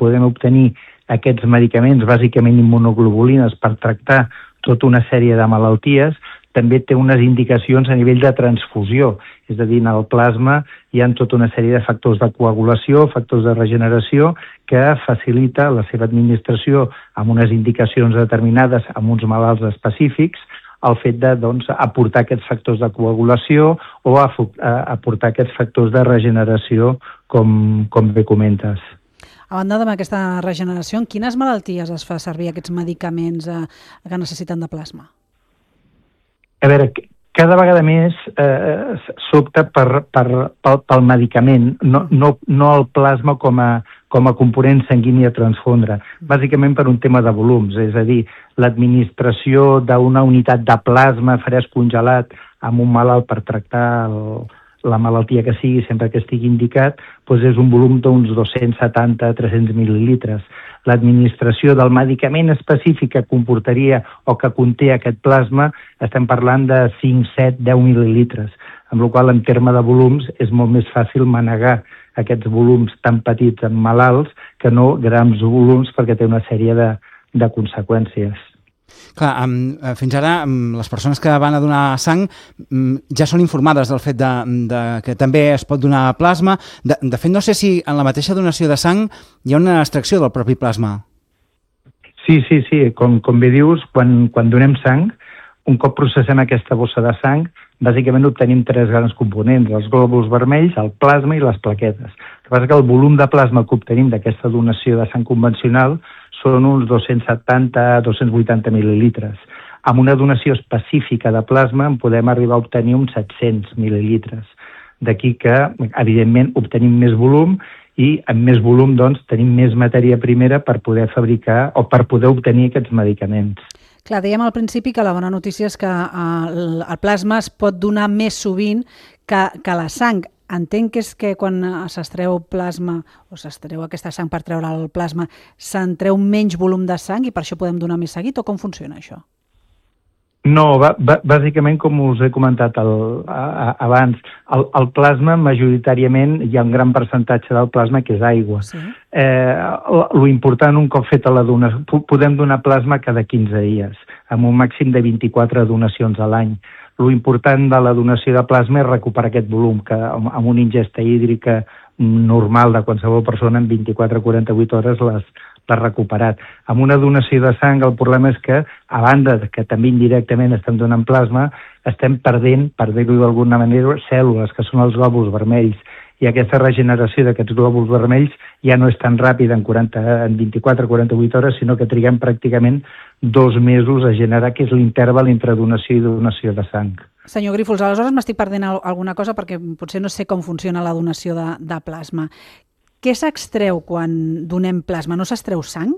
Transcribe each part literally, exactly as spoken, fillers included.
podem obtenir aquests medicaments, bàsicament immunoglobulines, per tractar tota una sèrie de malalties, també té unes indicacions a nivell de transfusió, és a dir, en el plasma hi ha tota una sèrie de factors de coagulació, factors de regeneració, que facilita la seva administració amb unes indicacions determinades amb uns malalts específics, el fet de doncs, aportar aquests factors de coagulació o aportar aquests factors de regeneració, com, com bé comentes. A banda d'aquesta regeneració, en quines malalties es fa servir aquests medicaments eh, que necessiten de plasma? A veure, cada vegada més eh, s'opta per, per, pel, pel medicament, no, no, no el plasma com a, com a component sanguini a transfondre, bàsicament per un tema de volums, és a dir, l'administració d'una unitat de plasma fresc congelat amb un malalt per tractar el, la malaltia que sigui, sempre que estigui indicat, doncs és un volum d'uns dos-cents setanta a tres-cents mil·lilitres. L'administració del medicament específic que comportaria o que conté aquest plasma, estem parlant de cinc, set, deu mil·lilitres, amb la qual cosa, en terme de volums, és molt més fàcil manegar aquests volums tan petits en malalts que no grans volums, perquè té una sèrie de, de conseqüències. Clar, fins ara les persones que van a donar sang ja són informades del fet de, de que també es pot donar plasma. De, de fet, no sé si en la mateixa donació de sang hi ha una extracció del propi plasma. Sí, sí, sí. Com, com bé dius, quan, quan donem sang, un cop processem aquesta bossa de sang, bàsicament obtenim tres grans components, els glòbuls vermells, el plasma i les plaquetes. El que passa que el volum de plasma que obtenim d'aquesta donació de sang convencional són uns dos-cents setanta a dos-cents vuitanta mil·lilitres. Amb una donació específica de plasma en podem arribar a obtenir uns set-cents mil·lilitres. D'aquí que, evidentment, obtenim més volum i amb més volum doncs, tenim més matèria primera per poder fabricar o per poder obtenir aquests medicaments. Clar, dèiem al principi que la bona notícia és que el, el plasma es pot donar més sovint que, que la sang. Entenc que és que quan s'extreu plasma o s'extreu aquesta sang per treure el plasma se'n treu menys volum de sang i per això podem donar més seguit, o com funciona això? No, bàsicament, com us he comentat el, a, abans, el, el plasma majoritàriament hi ha un gran percentatge del plasma que és aigua. Sí. Eh, lo important, un cop feta la donació, podem donar plasma cada quinze dies, amb un màxim de vint-i-quatre donacions a l'any. Lo important de la donació de plasma és recuperar aquest volum, que amb una ingesta hídrica normal de qualsevol persona en vint-i-quatre a quaranta-vuit hores l'has recuperat. Amb una donació de sang el problema és que, a banda que també indirectament estem donant plasma, estem perdent, per dir-ho d'alguna manera, cèl·lules, que són els glòbuls vermells, i aquesta regeneració d'aquests glòbuls vermells ja no és tan ràpida en, quaranta, en vint-i-quatre a quaranta-vuit hores, sinó que triguem pràcticament dos mesos a generar, que és l'interval entre donació i donació de sang. Senyor Grífols, aleshores m'estic perdent alguna cosa perquè potser no sé com funciona la donació de, de plasma. Què s'extreu quan donem plasma? No s'extreu sang?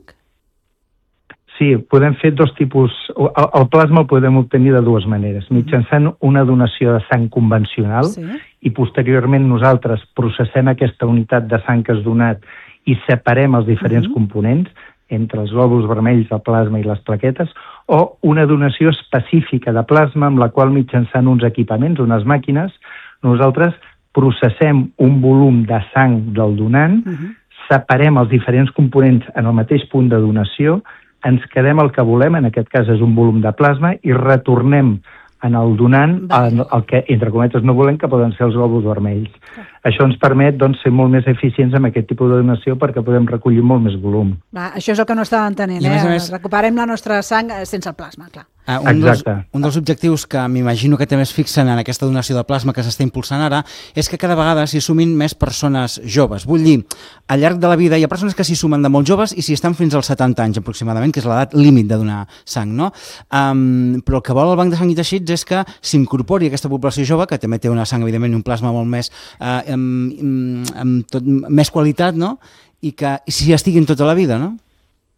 Sí, podem fer dos tipus... El, el plasma el podem obtenir de dues maneres. Mitjançant una donació de sang convencional, sí, i posteriorment nosaltres processem aquesta unitat de sang que has donat i separem els diferents uh-huh. components entre els glòbuls vermells, el plasma i les plaquetes, o una donació específica de plasma amb la qual mitjançant uns equipaments, unes màquines, nosaltres processem un volum de sang del donant, uh-huh. separem els diferents components en el mateix punt de donació, ens quedem el que volem, en aquest cas és un volum de plasma, i retornem en el donant el, el que, entre cometes, no volem, que poden ser els glòbuls vermells. Ah. Això ens permet doncs, ser molt més eficients amb aquest tipus de donació perquè podem recollir molt més volum. Va, això és el que no estava entenent, eh? Més més... Recuperem la nostra sang sense el plasma, clar. Uh, un, dels, un dels objectius que m'imagino que també es fixen en aquesta donació de plasma que s'està impulsant ara és que cada vegada s'hi sumin més persones joves. Vull dir, al llarg de la vida hi ha persones que s'hi sumen de molt joves i s'hi estan fins als setanta anys aproximadament, que és l'edat límit de donar sang, no? Um, però el que vol el Banc de Sang i Teixits és que s'incorpori aquesta població jove, que també té una sang, evidentment, un plasma molt més, uh, amb, amb tot, més qualitat, no? I que s'hi estiguin tota la vida, no?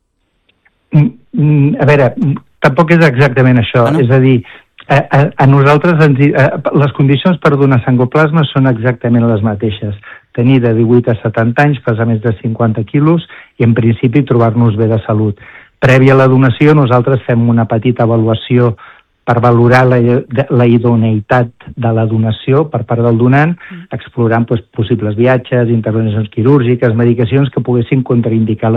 Mm, a veure... Tampoc és exactament això, ah, no? És a dir, a, a, a nosaltres ens, a, les condicions per donar sang o plasma són exactament les mateixes. Tenir de divuit a setanta anys, pesar més de cinquanta quilos i en principi trobar-nos bé de salut. Prèvia a la donació nosaltres fem una petita avaluació per valorar la, la idoneïtat de la donació per part del donant, explorant doncs, possibles viatges, intervencions quirúrgiques, medicacions que poguessin contraindicar la